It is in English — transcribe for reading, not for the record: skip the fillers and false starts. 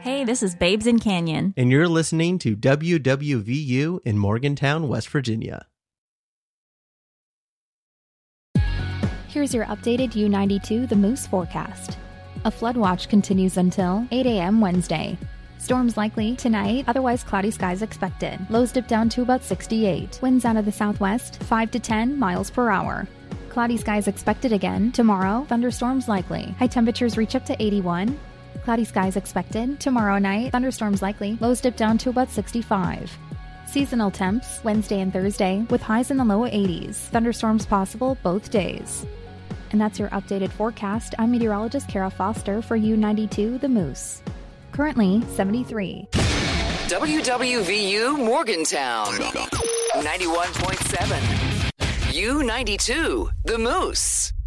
Hey, this is Babes in Canyon. And you're listening to WWVU in Morgantown, West Virginia. Here's your updated U92 The Moose forecast. A flood watch continues until 8 a.m. Wednesday. Storms likely tonight, otherwise cloudy skies expected. Lows dip down to about 68. Winds out of the southwest, 5 to 10 miles per hour. Cloudy skies expected again tomorrow, thunderstorms likely. High temperatures reach up to 81. Cloudy skies expected tomorrow night, thunderstorms likely. Lows dip down to about 65. Seasonal temps Wednesday and Thursday with highs in the low 80s. Thunderstorms possible both days. And that's your updated forecast. I'm meteorologist Kara Foster for U92 The Moose. Currently 73. WWVU Morgantown 91.7. U92 The Moose.